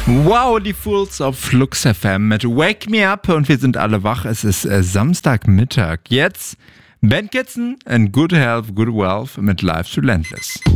Wow, die Fools auf Flux FM mit Wake Me Up und wir sind alle wach. Es ist Samstagmittag. Jetzt Ben Kitson and Good Health, Good Wealth mit Life's Relentless.